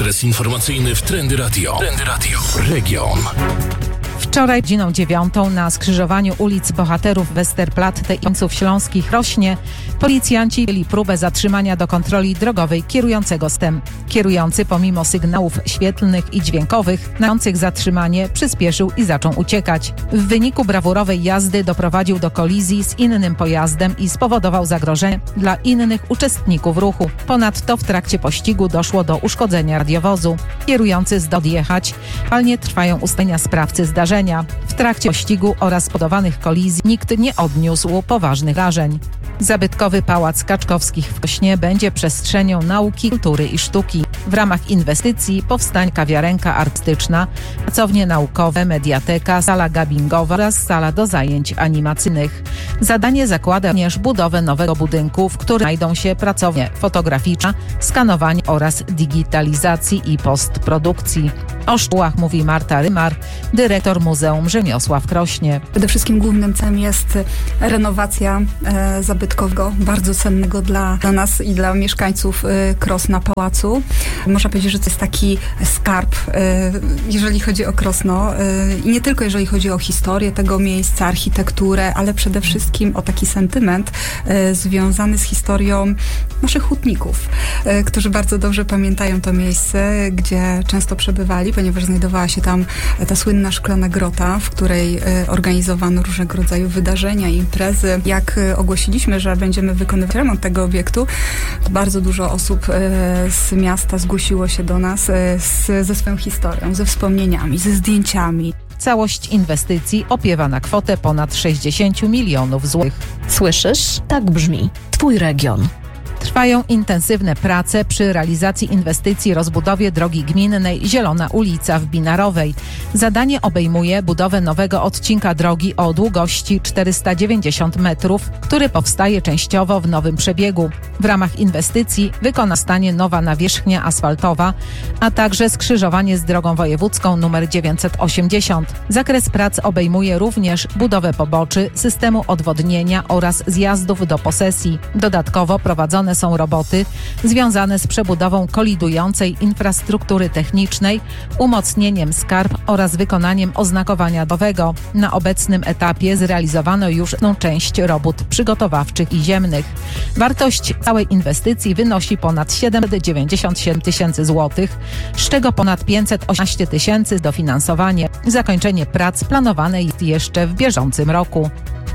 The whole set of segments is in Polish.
Ekspres informacyjny w Trendy Radio. Region. Wczoraj godziną 9 na skrzyżowaniu ulic Bohaterów Westerplatte i Łańcuch Śląskich Rośnie policjanci mieli próbę zatrzymania do kontroli drogowej kierującego STEM. Kierujący pomimo sygnałów świetlnych i dźwiękowych mających zatrzymanie przyspieszył i zaczął uciekać. W wyniku brawurowej jazdy doprowadził do kolizji z innym pojazdem i spowodował zagrożenie dla innych uczestników ruchu. Ponadto w trakcie pościgu doszło do uszkodzenia radiowozu. Kierujący zdążył odjechać, ale trwają ustalenia sprawcy zdarzenia. W trakcie pościgu oraz powodowanych kolizji nikt nie odniósł poważnych wrażeń. Zabytkowy Pałac Kaczkowskich w Krośnie będzie przestrzenią nauki, kultury i sztuki. W ramach inwestycji powstanie kawiarenka artystyczna, pracownie naukowe, mediateka, sala gabbingowa oraz sala do zajęć animacyjnych. Zadanie zakłada również budowę nowego budynku, w którym znajdą się pracownie fotograficzna, skanowania oraz digitalizacji i postprodukcji. O szczegółach mówi Marta Rymar, dyrektor Muzeum Rzemiosła w Krośnie. Przede wszystkim głównym celem jest renowacja zabytkowego, bardzo cennego dla nas i dla mieszkańców Krosna Pałacu. Można powiedzieć, że to jest taki skarb, jeżeli chodzi o Krosno i nie tylko jeżeli chodzi o historię tego miejsca, architekturę, ale przede wszystkim o taki sentyment związany z historią naszych hutników, którzy bardzo dobrze pamiętają to miejsce, gdzie często przebywali, ponieważ znajdowała się tam ta słynna szklana grota, w której organizowano różnego rodzaju wydarzenia, imprezy. Jak ogłosiliśmy, że będziemy wykonywać remont tego obiektu, bardzo dużo osób z miasta zgłosiło się do nas ze swoją historią, ze wspomnieniami, ze zdjęciami. Całość inwestycji opiewa na kwotę ponad 60 milionów złotych. Słyszysz? Tak brzmi Twój region. Trwają intensywne prace przy realizacji inwestycji rozbudowie drogi gminnej Zielona Ulica w Binarowej. Zadanie obejmuje budowę nowego odcinka drogi o długości 490 metrów, który powstaje częściowo w nowym przebiegu. W ramach inwestycji zostanie nowa nawierzchnia asfaltowa, a także skrzyżowanie z drogą wojewódzką nr 980. Zakres prac obejmuje również budowę poboczy, systemu odwodnienia oraz zjazdów do posesji. Dodatkowo prowadzone są roboty związane z przebudową kolidującej infrastruktury technicznej, umocnieniem skarb oraz wykonaniem oznakowania drogowego. Na obecnym etapie zrealizowano już część robót przygotowawczych i ziemnych. Wartość całej inwestycji wynosi ponad 797 tysięcy złotych, z czego ponad 518 tysięcy dofinansowanie. Zakończenie prac planowane jest jeszcze w bieżącym roku.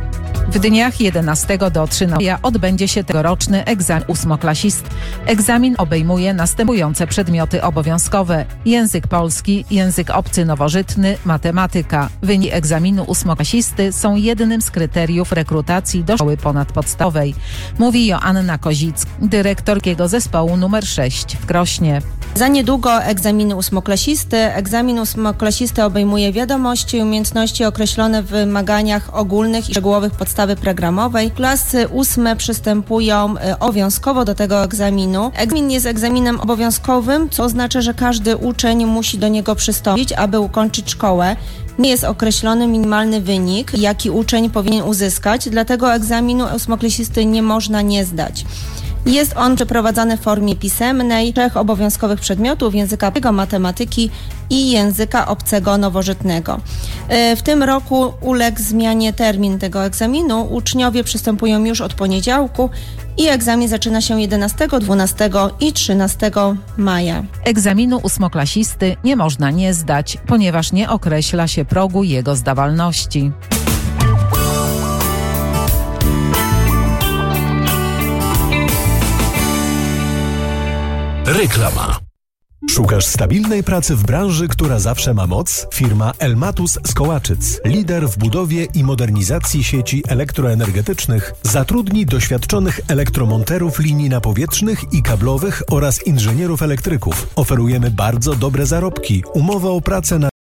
W dniach 11 do 13 odbędzie się tegoroczny egzamin ósmoklasisty. Egzamin obejmuje następujące przedmioty obowiązkowe: język polski, język obcy nowożytny, matematyka. Wyniki egzaminu ósmoklasisty są jednym z kryteriów rekrutacji do szkoły ponadpodstawowej, mówi Joanna Kozicka, dyrektor zespołu nr 6 w Krośnie. Za niedługo egzaminy ósmoklasisty. Egzamin ósmoklasisty obejmuje wiadomości i umiejętności określone w wymaganiach ogólnych i szczegółowych podstawy programowej. Klasy 8 przystępują obowiązkowo do tego egzaminu. Egzamin jest egzaminem obowiązkowym, co oznacza, że każdy uczeń musi do niego przystąpić, aby ukończyć szkołę. Nie jest określony minimalny wynik, jaki uczeń powinien uzyskać, dlatego egzaminu ósmoklasisty nie można nie zdać. Jest on przeprowadzany w formie pisemnej 3 obowiązkowych przedmiotów: języka polskiego, matematyki i języka obcego nowożytnego. W tym roku uległ zmianie termin tego egzaminu. Uczniowie przystępują już od poniedziałku i egzamin zaczyna się 11, 12 i 13 maja. Egzaminu ósmoklasisty nie można nie zdać, ponieważ nie określa się progu jego zdawalności. Reklama. Szukasz stabilnej pracy w branży, która zawsze ma moc? Firma Elmatus z Kołaczyc, lider w budowie i modernizacji sieci elektroenergetycznych, zatrudni doświadczonych elektromonterów linii napowietrznych i kablowych oraz inżynierów elektryków. Oferujemy bardzo dobre zarobki, umowę o pracę na